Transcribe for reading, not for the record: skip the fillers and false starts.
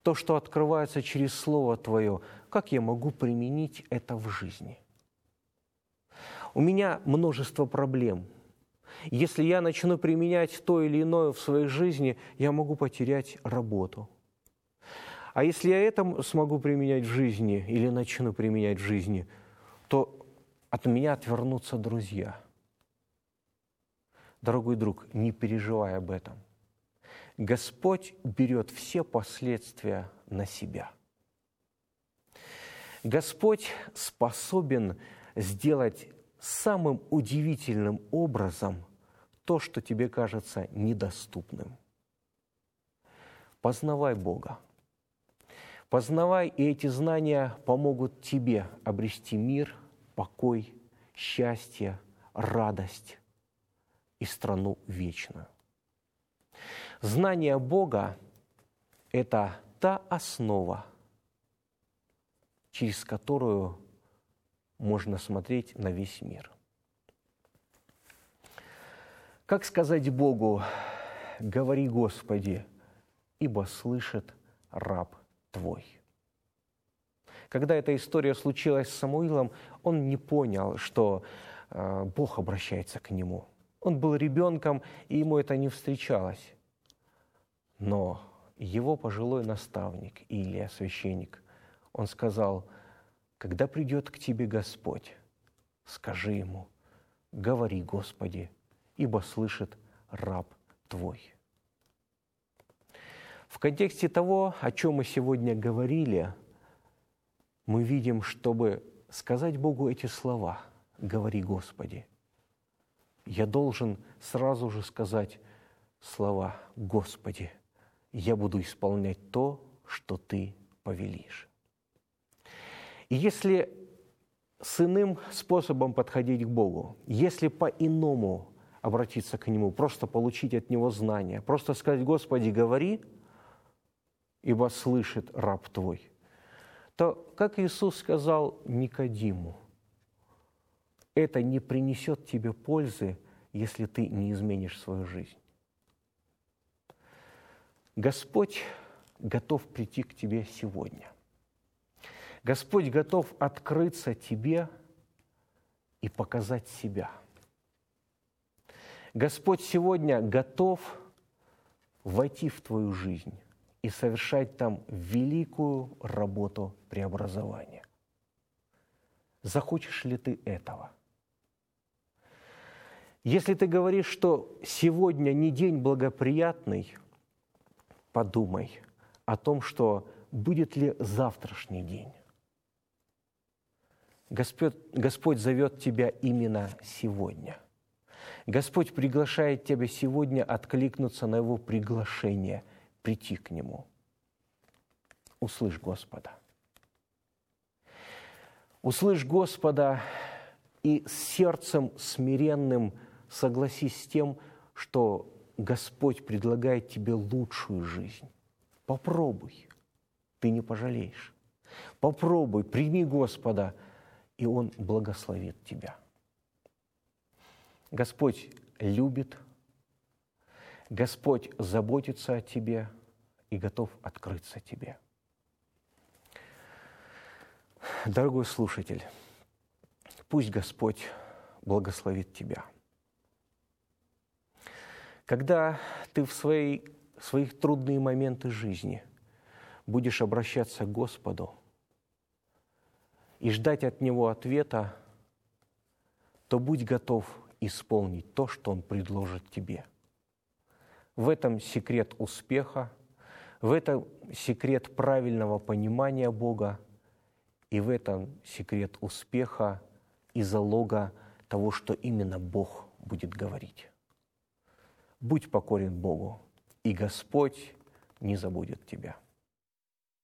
то, что открывается через Слово Твое, как я могу применить это в жизни? У меня множество проблем. Если я начну применять то или иное в своей жизни, я могу потерять работу. А если я это смогу применять в жизни или начну применять в жизни, то от меня отвернутся друзья. Дорогой друг, не переживай об этом. Господь берет все последствия на себя. Господь способен сделать самым удивительным образом то, что тебе кажется недоступным. Познавай Бога. Познавай, и эти знания помогут тебе обрести мир, покой, счастье, радость и страну вечную. Знание Бога – это та основа, через которую можно смотреть на весь мир. Как сказать Богу: «Говори, Господи, ибо слышит раб Твой». Когда эта история случилась с Самуилом, он не понял, что Бог обращается к нему. Он был ребенком, и ему это не встречалось. Но его пожилой наставник, Илия, священник, он сказал: «Когда придет к тебе Господь, скажи ему: говори, Господи, ибо слышит раб Твой». В контексте того, о чем мы сегодня говорили, мы видим, чтобы сказать Богу эти слова: «Говори, Господи», я должен сразу же сказать слова: «Господи, я буду исполнять то, что Ты повелишь». И если с иным способом подходить к Богу, если по-иному обратиться к Нему, просто получить от Него знания, просто сказать: «Господи, говори, ибо слышит раб Твой», то, как Иисус сказал Никодиму, это не принесет тебе пользы, если ты не изменишь свою жизнь. Господь готов прийти к тебе сегодня. Господь готов открыться тебе и показать себя. Господь сегодня готов войти в твою жизнь и совершать там великую работу преобразования. Захочешь ли ты этого? Если ты говоришь, что сегодня не день благоприятный, подумай о том, что будет ли завтрашний день. Господь зовет тебя именно сегодня. Господь приглашает тебя сегодня откликнуться на Его приглашение, прийти к Нему. Услышь Господа. Услышь Господа и с сердцем смиренным согласись с тем, что Господь предлагает тебе лучшую жизнь. Попробуй, ты не пожалеешь. Попробуй, прими Господа, и Он благословит тебя. Господь любит, Господь заботится о тебе и готов открыться тебе. Дорогой слушатель, пусть Господь благословит тебя. Когда ты в своих трудные моменты жизни будешь обращаться к Господу и ждать от Него ответа, то будь готов исполнить то, что Он предложит тебе. В этом секрет успеха, в этом секрет правильного понимания Бога, и в этом секрет успеха и залога того, что именно Бог будет говорить. Будь покорен Богу, и Господь не забудет тебя.